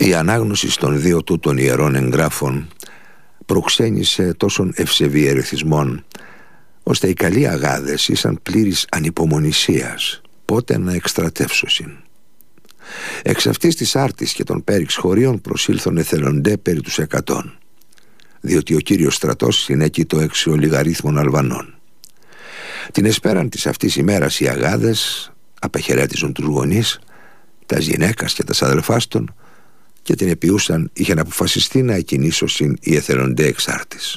Η ανάγνωση των δύο τούτων ιερών εγγράφων προξένησε τόσων ευσεβή ερεθισμών, ώστε οι καλοί αγάδες ήσαν πλήρης ανυπομονησίας πότε να εκστρατεύσωσιν. Εξ αυτής της άρτης και των πέριξ χωρίων προσήλθον εθελοντέ περί τους 100, διότι ο κύριος στρατός συνέκειτο εξ ολιγαρίθμων Αλβανών. Την εσπέραν της αυτής ημέρας οι αγάδες απεχαιρέτιζον τους γονείς, τας γυναίκας και τας αδελφάς των, και την επιούσαν είχαν αποφασιστεί να εκκινήσωσιν οι εθελοντέ εξάρτης.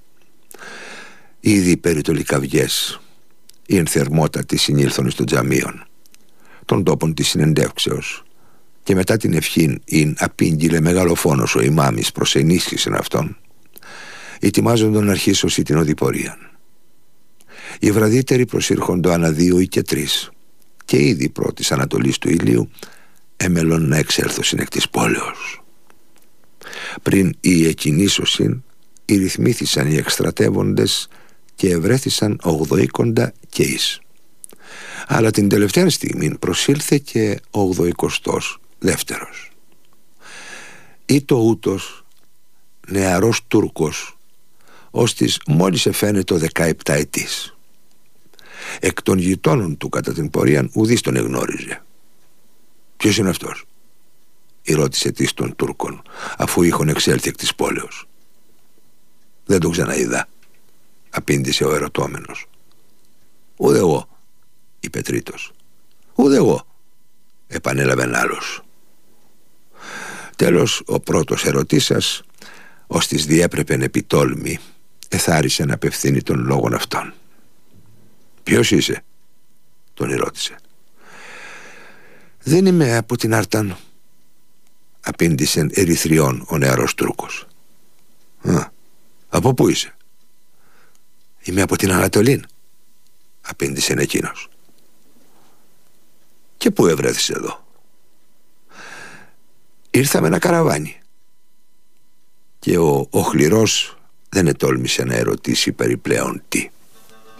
Ήδη περί το λικαβιές η ενθερμότατη συνήλθον εις των τζαμίων, των τόπων της συνεντεύξεως, και μετά την ευχήν ειν απήγγειλε μεγαλοφόνος ο ημάμις προς ενίσχυσιν αυτόν, ετοιμάζοντον αρχίσωση την οδηπορία. Οι βραδύτεροι προσήρχοντο ανά 2 ή και 3, και ήδη πρώτης ανατολής του ηλίου έμελον να εξέλθωσιν εκ της πόλεως. Πριν η εκκινήσωσιν, ρυθμήθησαν οι εκστρατεύοντες και ευρέθησαν 80 και εις. Αλλά την τελευταία στιγμή προσήλθε και 82ος. Ήτο ούτως νεαρός Τούρκος, ώστις μόλις εφαίνεται 17 ετής. Εκ των γειτόνων του κατά την πορεία ουδής τον εγνώριζε. «Ποιος είναι αυτός?» ρώτησε της των Τούρκων, αφού είχον εξέλθει εκ της πόλεως. «Δεν τον ξαναείδα», απήντησε ο ερωτώμενος. «Ούτε εγώ», είπε τρίτος. «Ούτε εγώ», επανέλαβε άλλος. Τέλος ο πρώτος ερωτήσας, ώστις διέπρεπεν επιτόλμη, εθάρισε να απευθύνει τον λόγον αυτόν. «Ποιος είσαι?» τον ρώτησε. «Δεν είμαι από την Αρτάν», απήντησε ερυθριών ο νεαρός Τούρκος. «Από πού είσαι?» «Είμαι από την Ανατολήν», απήντησε εκείνος. «Και πού ευρέθης εδώ?» «Ήρθα με ένα καραβάνι». Και ο χληρός δεν ετόλμησε να ερωτήσει περιπλέον τι.